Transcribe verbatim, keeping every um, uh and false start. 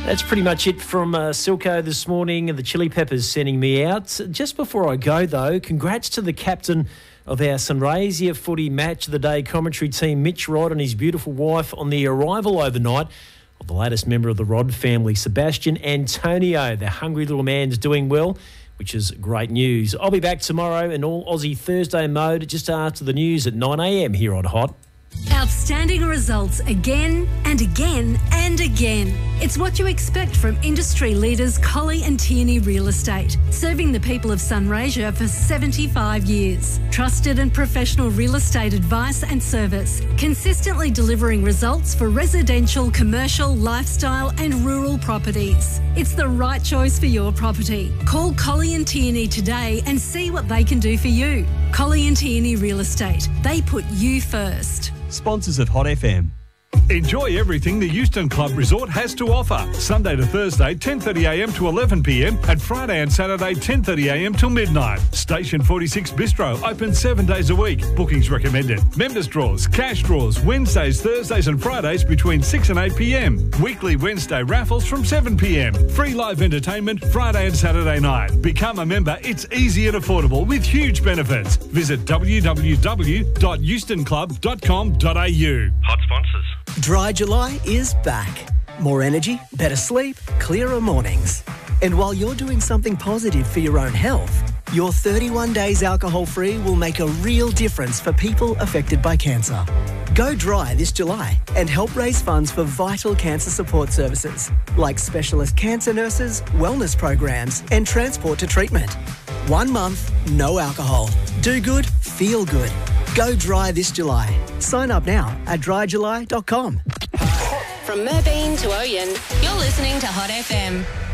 That's pretty much it from uh, Silko this morning, and the Chili Peppers sending me out. Just before I go, though, congrats to the captain of our Sunraysia footy match of the day commentary team, Mitch Rod, and his beautiful wife on the arrival overnight of the latest member of the Rod family, Sebastian Antonio. The hungry little man's doing well, which is great news. I'll be back tomorrow in all Aussie Thursday mode just after the news at nine a m here on Hot. Outstanding results again and again and again. It's what you expect from industry leaders Colley and Tierney Real Estate, serving the people of Sunraysia for seventy-five years. Trusted and professional real estate advice and service, consistently delivering results for residential, commercial, lifestyle and rural properties. It's the right choice for your property. Call Colley and Tierney today and see what they can do for you. Colley and Tierney Real Estate. They put you first. Sponsors of Hot F M. Enjoy everything the Euston Club Resort has to offer. Sunday to Thursday, ten thirty a m to eleven p m and Friday and Saturday, ten thirty a m till midnight. Station forty-six Bistro, open seven days a week. Bookings recommended. Members draws, cash draws, Wednesdays, Thursdays and Fridays between six and eight p m. Weekly Wednesday raffles from seven p m. Free live entertainment Friday and Saturday night. Become a member. It's easy and affordable with huge benefits. Visit w w w dot euston club dot com dot a u. Hot sponsors. Dry July is back. More energy, better sleep, clearer mornings. And while you're doing something positive for your own health, your thirty-one days alcohol-free will make a real difference for people affected by cancer. Go dry this July and help raise funds for vital cancer support services like specialist cancer nurses, wellness programs and transport to treatment. One month, no alcohol. Do good, feel good. Go dry this July. Sign up now at dry july dot com. From Merbeen to Oyen, you're listening to Hot F M.